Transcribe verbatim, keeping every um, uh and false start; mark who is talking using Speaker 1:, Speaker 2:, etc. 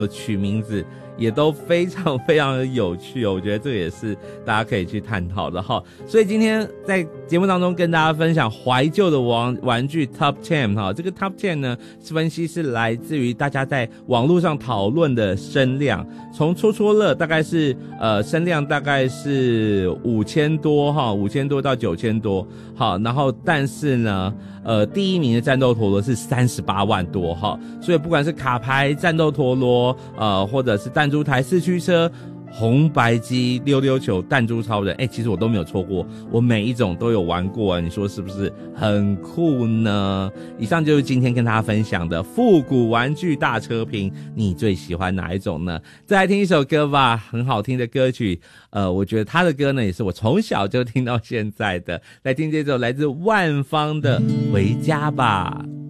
Speaker 1: 取名字也都非常非常的有趣哦，我觉得这个也是大家可以去探讨的哈。所以今天在节目当中跟大家分享怀旧的玩玩具 Top 十哈，这个 Top 十呢分析是来自于大家在网络上讨论的声量，从戳戳乐大概是呃声量大概是五千多哈，五千多到九千多，好，然后但是呢呃第一名的战斗陀螺是三十八万多哈，所以不管是卡牌战斗陀螺呃或者是弹珠台四驱车红白机溜溜球弹珠超人，哎、欸，其实我都没有错过，我每一种都有玩过啊，你说是不是很酷呢？以上就是今天跟大家分享的复古玩具大车评，你最喜欢哪一种呢？再来听一首歌吧，很好听的歌曲，呃，我觉得他的歌呢也是我从小就听到现在的，来听这首来自万芳的《回家吧》。